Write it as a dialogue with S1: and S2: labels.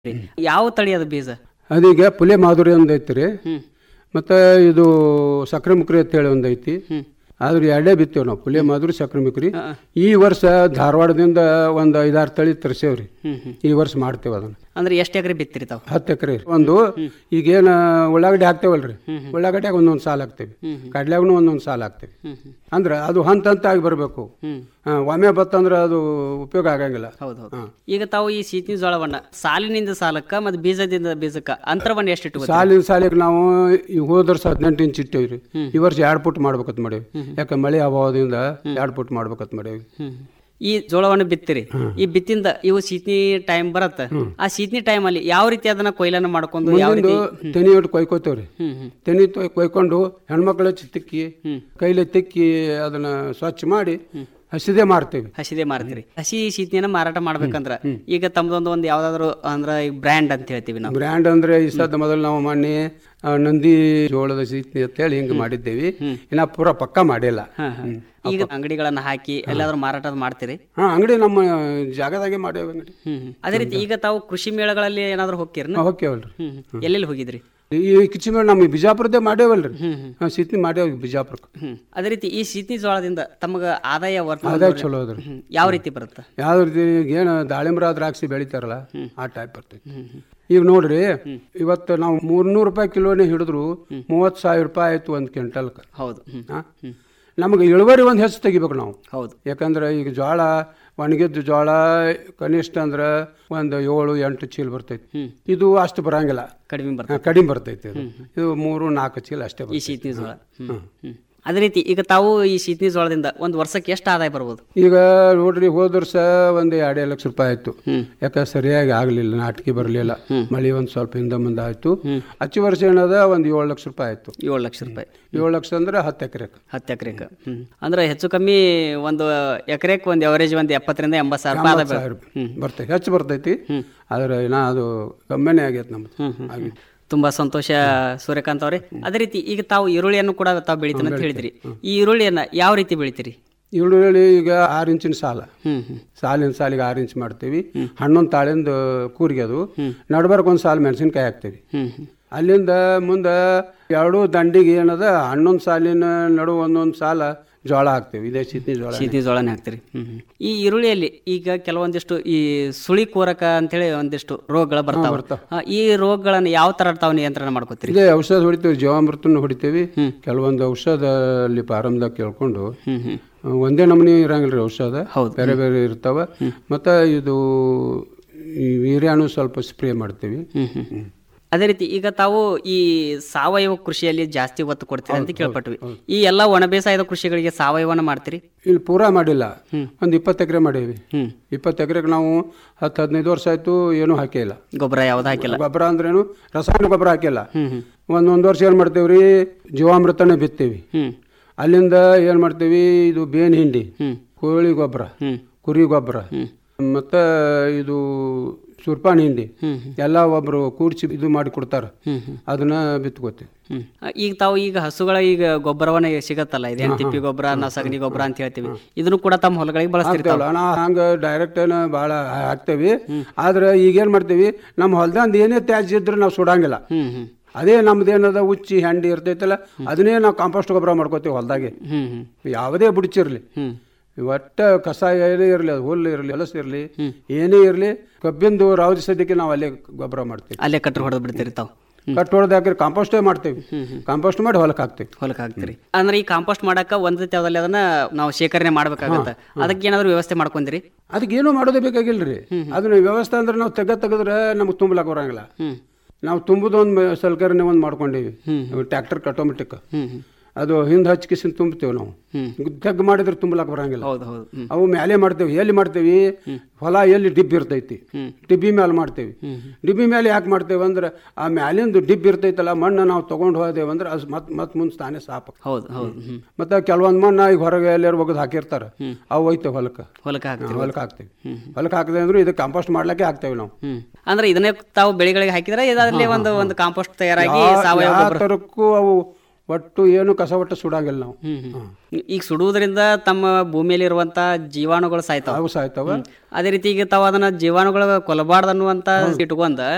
S1: ಯಾವ ತಳಿ ಅದು ಬೀಜ?
S2: ಅದೀಗ ಪುಲೆ ಮಾಧುರಿ ಒಂದು ಐತ್ರಿ, ಮತ್ತು ಇದು ಸಕ್ರೆ ಮುಕ್ರಿ ಅಂತೇಳಿ ಒಂದು ಐತಿ. ಆದ್ರೆ ಎರಡೇ ಬಿತ್ತೇವೆ ನಾವು, ಪುಲೆ ಮಾಧುರಿ ಸಕ್ರೆ ಮುಕ್ರಿ. ಈ ವರ್ಷ ಧಾರವಾಡದಿಂದ ಒಂದು 5-6 ತಳಿ ತರಿಸೇವ್ರಿ. ಈ ವರ್ಷ ಮಾಡ್ತೇವೆ ಅದನ್ನು.
S1: ಅಂದ್ರೆ ಎಷ್ಟು ಎಕರೆ ಬಿತ್ತಿರಿ ತಾವು?
S2: 10 ಎಕರೆ. ಒಂದು ಈಗೇನು ಉಳ್ಳಾಗಡ್ಡಿ ಹಾಕ್ತೇವಲ್ರಿ, ಉಳ್ಳಾಗಡ್ಡಿಯಾಗ ಒಂದೊಂದು ಸಾಲ ಹಾಕ್ತೇವೆ, ಕಡ್ಲ್ಯಾಗೂ ಒಂದೊಂದು ಸಾಲ ಹಾಕ್ತೇವೆ. ಅಂದ್ರೆ ಅದು ಹಂತ ಆಗಿ ಬರಬೇಕು. ಒಮ್ಮೆ ಬತ್ತಂದ್ರೆ ಅದು ಉಪಯೋಗ ಆಗಂಗಿಲ್ಲ.
S1: ಹೌದೌದು. ಈಗ ತಾವು ಈ ಸೀತಿನ ಜೋಳವನ್ನ ಸಾಲಿನಿಂದ ಸಾಲಕ್ಕ ಮತ್ತು ಬೀಜದಿಂದ ಬೀಜಕ್ಕ ಅಂತರವನ್ನ ಎಷ್ಟು ಇಟ್ಟು?
S2: ಸಾಲಿನ ಸಾಲಿಗೆ ನಾವು ಈ ಹೋದ ವರ್ಷ 18 ಇಂಚ್ ಇಟ್ಟೇವ್ರಿ. ಈ ವರ್ಷ 2 ಫುಟ್ ಮಾಡ್ಬೇಕಂತ ಮಾಡೇವಿ. ಯಾಕೆ ಮಳೆ ಅಭಾವದಿಂದ 2 ಫುಟ್ ಮಾಡ್ಬೇಕಂತ ಮಾಡೇವಿ.
S1: ಈ ಜೋಳವನ್ನು ಬಿತ್ತಿರಿ, ಈ ಬಿತ್ತಿಂದ ಇವು ಸೀತ್ನಿ ಟೈಮ್ ಬರತ್ತ. ಆ ಸೀತ್ನಿ ಟೈಮ್ ಅಲ್ಲಿ ಯಾವ ರೀತಿ ಅದನ್ನ ಕೊಯ್ಲನ್ನ ಮಾಡ್ಕೊಂಡು ಯಾವ ರೀತಿ
S2: ತೆನಿ ಒಟ್ಟು ಕೊಯ್ಕೋತೇವ್ರಿ. ತೆನಿ ಕೊಯ್ಕೊಂಡು ಹೆಣ್ಮಕ್ಳು ಹಚ್ಚಿ ತಿಕ್ಕಿ ಕೈಲಿ ತಿಕ್ಕಿ ಅದನ್ನ ಸ್ವಚ್ಛ ಮಾಡಿ ಹಸಿದೇ ಮಾರ್ತೀವಿ.
S1: ಹಸಿದೇ ಮಾರ್ತೀರಿ. ಹಸಿ ಸೀತ್ನಿಯನ್ನ ಮಾರಾಟ ಮಾಡ್ಬೇಕಂದ್ರ ಈಗ ತಮ್ದೊಂದು ಯಾವ್ದಾದ್ರು ಅಂದ್ರ ಈಗ ಬ್ರ್ಯಾಂಡ್ ಅಂತ ಹೇಳ್ತೀವಿ ನಾವು.
S2: ಬ್ರ್ಯಾಂಡ್ ಅಂದ್ರೆ ಈ ಸದ್ದ ಮೊದಲು ನಾವು ಮೊನ್ನೆ ನಂದಿ ಜೋಳದ ಸೀತ್ನಿ ಅಂತ ಹೇಳಿ ಹಿಂಗ್ ಮಾಡಿದ್ದೇವಿ. ಇನ್ನ ಪೂರ ಪಕ್ಕ ಮಾಡಿಲ್ಲ.
S1: ಈಗ ಅಂಗಡಿಗಳನ್ನ ಹಾಕಿ ಎಲ್ಲಾದ್ರೂ ಮಾರಾಟ ಮಾಡ್ತೀರಿ?
S2: ಅಂಗಡಿ ನಮ್ಮ ಜಾಗದಾಗೆ ಮಾಡೇವಿ ಅಂಗಡಿ.
S1: ಅದೇ ರೀತಿ ಈಗ ತಾವು ಕೃಷಿ ಮೇಳಗಳಲ್ಲಿ ಏನಾದ್ರು ಹೋಗ್ತೀರಿ?
S2: ಹೋಗ್ತೇವಲ್ರಿ.
S1: ಎಲ್ಲೆಲ್ಲಿ ಹೋಗಿದ್ರಿ?
S2: ಈ ಕಿಚ್ಚಿ ಮೇಳ ನಮ್ಮ ಬಿಜಾಪುರದೇ ಮಾಡೇವಲ್ರಿ. ಸೀತ್ನಿ ಮಾಡೇವಿ ಬಿಜಾಪುರಕ್ಕೆ.
S1: ಅದೇ ರೀತಿ ಈ ಸೀತ್ನಿ ಜೋಳದಿಂದ ತಮಗ ಆದಾಯ
S2: ಚಲೋ ಅದ್ರಿ.
S1: ಯಾವ ರೀತಿ ಬರುತ್ತೆ?
S2: ಯಾವ ರೀತಿ ಏನು ದಾಳಿಂಬ್ರ ದ್ರಾಕ್ಷಿ ಬೆಳಿತಾರಲ್ಲ ಆ ಟೈಪ್ ಬರ್ತೈತಿ. ಈಗ ನೋಡ್ರಿ, ಇವತ್ತು ನಾವು 300 ರೂಪಾಯಿ ಕಿಲೋನೇ ಹಿಡಿದ್ರು 30,000 ರೂಪಾಯಿ ಆಯ್ತು ಒಂದು ಕ್ವಿಂಟಲ್ಗೆ.
S1: ಹೌದು.
S2: ನಮಗೆ ಇಳುವರಿ ಒಂದು ಹೆಚ್ಚು ತೆಗಿಬೇಕು ನಾವು.
S1: ಹೌದು.
S2: ಯಾಕಂದ್ರೆ ಈಗ ಜೋಳ ಒಣಗಿದ್ದು ಜೋಳ ಕನಿಷ್ಠ ಅಂದ್ರೆ ಒಂದು 7-8 ಚೀಲ ಬರ್ತೈತಿ. ಇದು ಅಷ್ಟು ಬರಂಗಿಲ್ಲ, ಕಡಿಮೆ ಬರ್ತೈತಿ. ಇದು 3-4 ಚೀಲ ಅಷ್ಟೇ
S1: ಈ ಸೀತ್ನಿ ಜೋಳ. ಅದೇ ರೀತಿ ಈಗ ತಾವು ಈ ಸೀತ್ನಿ ಜೋಳದಿಂದ ಒಂದು ವರ್ಷಕ್ಕೆ ಎಷ್ಟು ಆದಾಯ ಬರ್ಬೋದು?
S2: ಈಗ ನೋಡ್ರಿ, ಹೋದ ವರ್ಷ ಒಂದು 2 ಲಕ್ಷ ರೂಪಾಯಿ ಆಯ್ತು. ಯಾಕೆ ಸರಿಯಾಗಿ ಆಗ್ಲಿಲ್ಲ, ನಾಟಿಕೆ ಬರಲಿಲ್ಲ, ಮಳೆ ಒಂದು ಸ್ವಲ್ಪ ಹಿಂದೆ ಮುಂದೆ ಆಯ್ತು. ಹಚ್ಚಿ ವರ್ಷ ಏನದ ಒಂದು 7 ಲಕ್ಷ ರೂಪಾಯಿ ಆಯ್ತು.
S1: 7 ಲಕ್ಷ ರೂಪಾಯಿ.
S2: 7 ಲಕ್ಷ ಅಂದ್ರೆ 10 ಎಕರೆಗೆ.
S1: 10 ಎಕರೆಗೆ ಅಂದ್ರೆ ಹೆಚ್ಚು ಕಮ್ಮಿ ಒಂದು ಎಕರೆಗೆ ಒಂದು ಅವರೇಜ್ ಒಂದು 70,000 ರಿಂದ 80,000 ರೂಪಾಯಿ
S2: ಬರ್ತೈತಿ. ಹೆಚ್ಚು ಬರ್ತೈತಿ. ಆದ್ರೆ ಅದು ಕಮ್ಮಿನೇ ಆಗೈತೆ ನಮ್ದು.
S1: ತುಂಬಾ ಸಂತೋಷ ಸೂರ್ಯಕಾಂತ್ ಅವರೇ. ಅದೇ ರೀತಿ ಈಗ ತಾವು ಈರುಳ್ಳಿಯನ್ನು ಕೂಡ ತಾವು ಬೆಳಿತೀನಿ ಅಂತ ಹೇಳಿದ್ರಿ. ಈ ಈರುಳ್ಳಿಯನ್ನ ಯಾವ ರೀತಿ ಬೆಳಿತೀರಿ?
S2: ಈರುಳ್ಳಿ ಈಗ 6 ಇಂಚಿನ ಸಾಲಿನ ಸಾಲಿಗೆ 6 ಇಂಚ್ ಮಾಡ್ತೀವಿ. ಹಣ್ಣೊಂದು ತಾಳಿಂದ ಕೂರಿಗೆ ಅದು ನಡ್ಬರ್ಕ್ ಒಂದು ಸಾಲು ಮೆಣಸಿನ್ಕಾಯಿ ಹಾಕ್ತೀವಿ. ಅಲ್ಲಿಂದ ಮುಂದೆ 2 ದಂಡಿಗೆ ಏನದ 11 ಸಾಲಿನ ನಡು ಒಂದೊಂದು ಸಾಲ ಜೋಳ ಹಾಕ್ತೀವಿ. ಇದೇ ಸೀತ್ನಿ
S1: ಜೋಳನೇ ಹಾಕ್ತೀರಿ. ಈ ಈರುಳ್ಳಿಯಲ್ಲಿ ಈಗ ಕೆಲವೊಂದಿಷ್ಟು ಈ ಸುಳಿ ಕೋರಕ ಅಂತೇಳಿ ಒಂದಿಷ್ಟು ರೋಗಗಳು ಬರ್ತಾವ. ಈ ರೋಗಗಳನ್ನ ಯಾವ ತರ ತಾವು ನಿಯಂತ್ರಣ ಮಾಡ್ಕೋತೀರಿ?
S2: ಇದೇ ಔಷಧ ಹೊಡಿತೀವಿ, ಜೀವಾಮೃತನ ಹೊಡಿತೀವಿ. ಕೆಲವೊಂದು ಔಷಧ ಅಲ್ಲಿ ಪ್ರಾರಂಭದಾಗ ಕೇಳ್ಕೊಂಡು ಒಂದೇ ನಮೂನಿ ಇರಂಗಿಲ್ರಿ ಔಷಧ, ಬೇರೆ ಬೇರೆ ಇರ್ತಾವ. ಮತ್ತು ಇದು ವೀರ್ಯಾನು ಸ್ವಲ್ಪ ಸ್ಪ್ರೇ ಮಾಡ್ತೀವಿ.
S1: ಅದೇ ರೀತಿ ಈಗ ತಾವು ಈ ಸಾವಯವ ಕೃಷಿಯಲ್ಲಿ ಜಾಸ್ತಿ ಒತ್ತು ಕೊಡ್ತೀರಿ ಅಂತ ಕೇಳ್ಪಟ್ವಿ. ಈ ಎಲ್ಲ ಒಣ ಬೇಸಾಯದ ಕೃಷಿಗಳಿಗೆ ಸಾವಯವನ ಮಾಡ್ತೀರಿ?
S2: ಇಲ್ಲಿ ಪೂರಾ ಮಾಡಿಲ್ಲ, ಒಂದು 20 ಎಕರೆ ಮಾಡೇವಿ. 20 ಎಕರೆಗೆ ನಾವು 10-15 ವರ್ಷ ಆಯ್ತು ಏನೂ ಹಾಕಿಲ್ಲ.
S1: ಗೊಬ್ಬರ ಯಾವ್ದು ಹಾಕಿಲ್ಲ.
S2: ಗೊಬ್ಬರ ಅಂದ್ರೇನು ರಾಸಾಯನಿಕ ಗೊಬ್ಬರ ಹಾಕಿಲ್ಲ. ಒಂದೊಂದು ವರ್ಷ ಏನು ಮಾಡ್ತೇವ್ರಿ, ಜೀವಾಮೃತನೇ ಬಿತ್ತೀವಿ. ಅಲ್ಲಿಂದ ಏನು ಮಾಡ್ತೀವಿ, ಇದು ಬೇನ್ ಹಿಂಡಿ, ಕೋಳಿ ಗೊಬ್ಬರ, ಕುರಿ ಗೊಬ್ಬರ, ಮತ್ತು ಇದು ಸುರ್ಪಾನ್ ಹಿಂಡಿ ಎಲ್ಲ ಒಬ್ರು ಕೂಡ್ಸಿ ಇದು ಮಾಡಿ ಕೊಡ್ತಾರ, ಅದನ್ನ ಬಿತ್ಕೋತೀವಿ.
S1: ಈಗ ತಾವು ಈಗ ಹಸುಗಳ ಈಗ ಗೊಬ್ಬರವನ್ನ ಸಿಗತ್ತಲ್ಲ, ಇದೇನು ತಿಪ್ಪಿ ಗೊಬ್ಬರ, ಸಗಣಿ ಗೊಬ್ಬರ ಅಂತ ಹೇಳ್ತೀವಿ, ಇದನ್ನು ಕೂಡ ತಮ್ಮ ಹೊಲಗಳಿಗೆ ಬಳಸ್ತಿರ್ತಾವಲ್ಲ?
S2: ನಾವು ಹಂಗ ಡೈರೆಕ್ಟ್ ಏನು ಭಾಳ ಹಾಕ್ತೇವಿ. ಆದ್ರೆ ಈಗೇನ್ ಮಾಡ್ತೀವಿ, ನಮ್ಮ ಹೊಲದಂದು ಏನೇ ತ್ಯಾಜ್ಯ ಇದ್ರೆ ನಾವು ಸುಡಂಗಿಲ್ಲ. ಅದೇ ನಮ್ದೇನದ ಉಚ್ಚಿ ಹೆಂಡಿ ಇರ್ತೈತಲ್ಲ, ಅದನ್ನೇ ನಾವು ಕಾಂಪೋಸ್ಟ್ ಗೊಬ್ಬರ ಮಾಡ್ಕೋತೀವಿ ಹೊಲದಾಗೆ. ಯಾವುದೇ ಬುಡ್ಚಿರ್ಲಿ, ಒಟ್ಟ ಕಸ ಏನೇ ಇರಲಿ, ಅದು ಹುಲ್ಲು ಇರಲಿ, ಹೊಲಸು ಇರಲಿ, ಏನೇ ಇರಲಿ, ಕಬ್ಬಿಂದು ರಾವದಿ ಸದ್ಯಕ್ಕೆ ನಾವು ಅಲ್ಲೇ ಗೊಬ್ಬರ ಮಾಡ್ತೀವಿ.
S1: ಅಲ್ಲೇ ಕಟ್ಟಿ ಹೊಡೆದು ಬಿಡ್ತೀರಿ ತಾವು?
S2: ಕಟ್ ಹೊಡೆದು ಹಾಕಿ ಕಾಂಪೋಸ್ಟೇ ಮಾಡ್ತೇವೆ. ಕಾಂಪೋಸ್ಟ್ ಮಾಡಿ ಹೊಲಕ್ಕೆ
S1: ಹಾಕ್ತೀರಿ. ಅಂದ್ರೆ ಈ ಕಾಂಪೋಸ್ಟ್ ಮಾಡಕ್ಕೆ ಒಂದ್ ಜಾಗದಲ್ಲಿ ಅದನ್ನ ನಾವು ಶೇಖರಣೆ ಮಾಡ್ಬೇಕಾಗತ್ತ, ಅದಕ್ಕೆ ಏನಾದ್ರು ವ್ಯವಸ್ಥೆ ಮಾಡ್ಕೊಂಡ್ರಿ?
S2: ಅದಕ್ಕೆ ಏನೂ ಮಾಡೋದೇ ಬೇಕಾಗಿಲ್ರಿ. ಅದನ್ನ ವ್ಯವಸ್ಥೆ ಅಂದ್ರೆ ನಾವು ತೆಗೆದ್ರೆ ನಮ್ಗೆ ತುಂಬಲಾಕ ಬರಂಗಿಲ್ಲ. ನಾವು ತುಂಬುದೊಂದು ಸಲ್ಕರಣೆ ಒಂದು ಮಾಡ್ಕೊಂಡೀವಿ, ಟ್ರ್ಯಾಕ್ಟರ್ ಆಟೋಮೆಟಿಕ್. ಅದು ಹಿಂದೆ ಹಚ್ಕಿಸಿನ ತುಂಬ್ತೇವೆ ನಾವು. ತೆಗ್ ಮಾಡಿದ್ರೆ ತುಂಬಲಾಕ ಬರಂಗಿಲ್ಲ. ಅವು ಮ್ಯಾಲೆ ಮಾಡ್ತೇವೆ. ಎಲ್ಲಿ ಮಾಡ್ತೇವಿ, ಹೊಲ ಎಲ್ಲಿ ಡಿಬ್ಬಿ ಇರ್ತೈತಿ, ಡಿಬ್ಬಿ ಮ್ಯಾಲೆ ಮಾಡ್ತೇವಿ. ಡಿಬ್ಬಿ ಮೇಲೆ ಯಾಕೆ ಮಾಡ್ತೇವೆ ಅಂದ್ರೆ, ಆ ಮ್ಯಾಲಿಂದು ಡಿಬ್ಬಿ ಇರ್ತೈತಲ್ಲ, ಮಣ್ಣು ನಾವು ತೊಗೊಂಡು ಹೋದೇವೆ ಅಂದ್ರೆ ಅದು ಮತ್ತೆ ಮುಂದೆ ತಾನೇ ಸಾಪ. ಮತ್ತೆ ಕೆಲವೊಂದು ಮಣ್ಣು ಈಗ ಹೊರಗೆ ಎಲ್ಲಾರು ಒಗದು ಹಾಕಿರ್ತಾರೆ, ಅವು ಹೋಯ್ತೇವೆ ಹೊಲಕ್ಕೆ ಹಾಕ್ತೇವೆ. ಹೊಲಕ್ಕೆ ಹಾಕಿದೆ ಅಂದ್ರೆ ಇದು ಕಾಂಪೋಸ್ಟ್ ಮಾಡ್ಲಿಕ್ಕೆ ಹಾಕ್ತೇವೆ ನಾವು.
S1: ಅಂದ್ರೆ ಇದನ್ನೇ ತಾವು ಬೆಳೆಗಳಿಗೆ ಹಾಕಿದ್ರೆ ಇದರಲ್ಲಿ ಒಂದು ಕಾಂಪೋಸ್ಟ್ ತಯಾರಾಗಿ
S2: ತರಕ್ಕೂ ಅವು ಒಟ್ಟು ಏನು ಕಸ ಒಟ್ಟು ಸುಡಂಗಿಲ್ಲ ನಾವು.
S1: ಈಗ ಸುಡುವುದರಿಂದ ತಮ್ಮ ಭೂಮಿಯಲ್ಲಿ ಇರುವಂತ ಜೀವಾಣುಗಳು ಸಾಯ್ತಾವ.
S2: ಅವು ಸಾಯ್ತಾವ.
S1: ಅದೇ ರೀತಿ ಈಗ ತಾವು ಅದನ್ನ ಜೀವಾಣುಗಳ ಕೊಲಬಾರ್ದು ಅನ್ನುವಂತ ಇಟ್ಕೊಂಡ